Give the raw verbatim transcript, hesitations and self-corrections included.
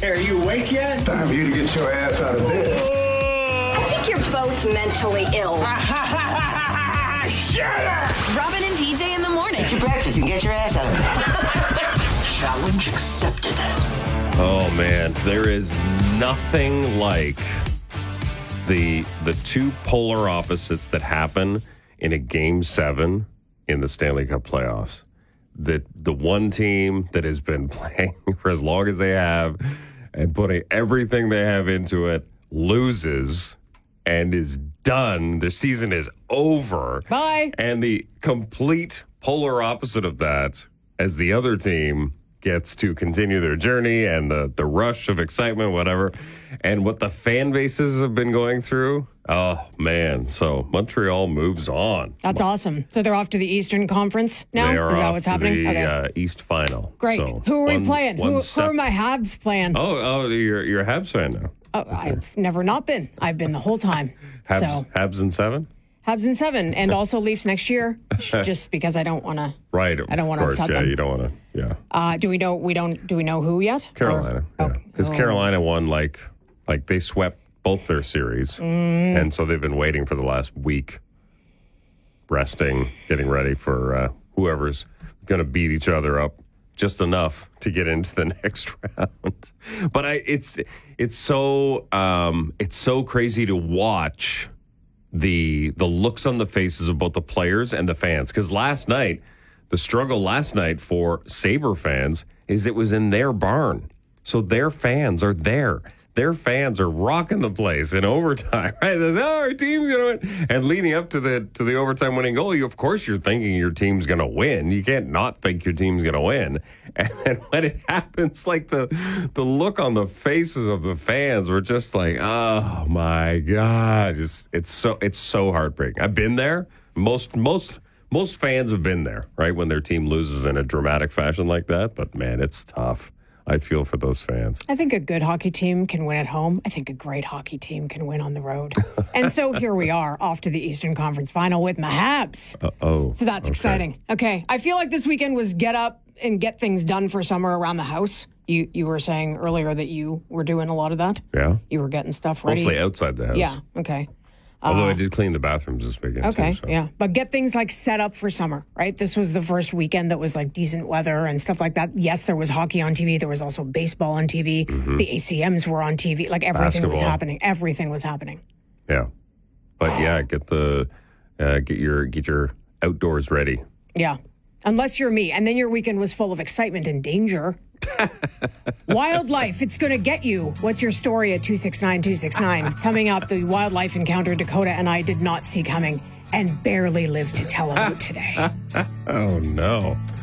Hey, are you awake yet? Time for you to get your ass out of bed. I think you're both mentally ill. Shut up! Robin and P J in the morning. Get your breakfast and get your ass out of bed. Challenge accepted. Oh, man. There is nothing like the the two polar opposites that happen in a game seven in the Stanley Cup playoffs. The, the one team that has been playing for as long as they have and putting everything they have into it loses and is done. The season is over. Bye. And the complete polar opposite of that as the other team gets to continue their journey and the, the rush of excitement, whatever. And what the fan bases have been going through. Oh, man. So Montreal moves on. That's awesome. So they're off to the Eastern Conference now? They are Is that off what's to happening? the Okay. uh, East Final. Great. So who are one- we playing? one Who, who step- are my Habs playing? Oh, oh, you're, you're a Habs fan now. Oh, I've never not been. I've been the whole time. Habs, So Habs in seven? Habs in seven, and also Leafs next year, just because I don't want to. Right. I don't want to course, upset yeah, them. you don't want to. Yeah. Uh, do we know? We don't. Do we know who yet? Carolina. Or- Because oh. Carolina won like like they swept both their series, Mm. and so they've been waiting for the last week, resting, getting ready for uh, whoever's going to beat each other up just enough to get into the next round. But I, it's it's so um, it's so crazy to watch the the looks on the faces of both the players and the fans. Because last night, the struggle last night for Sabre fans is it was in their barn. So their fans are there. Their fans are rocking the place in overtime, right? They're, oh, our team's going to win. And leading up to the to the overtime winning goal, you, of course you're thinking your team's going to win. You can't not think your team's going to win. And then when it happens, like the the look on the faces of the fans were just like, oh my God. It's, it's so it's so heartbreaking. I've been there. Most most most fans have been there, right? When their team loses in a dramatic fashion like that. But man, it's tough. I feel for those fans. I think a good hockey team can win at home. I think a great hockey team can win on the road. And so here we are, off to the Eastern Conference Final with my Habs. Uh-oh. So that's Okay. exciting. Okay, I feel like this weekend was get up and get things done for summer around the house. You you were saying earlier that you were doing a lot of that. Yeah. You were getting stuff ready. Mostly outside the house. Yeah. Okay. Although I did clean the bathrooms this weekend. Okay, too, so. yeah. But get things like set up for summer, right? This was the first weekend that was like decent weather and stuff like that. Yes, there was hockey on T V. There was also baseball on T V. Mm-hmm. The A C Ms were on T V. Like everything was Basketball. happening. Everything was happening. Yeah. But yeah, get the uh, get your get your outdoors ready. Yeah. Unless you're me. And then your weekend was full of excitement and danger. Wildlife, it's going to get you. What's your story at two six nine two six nine? Coming up, the wildlife encounter Dakota and I did not see coming and barely lived to tell about today. Oh no.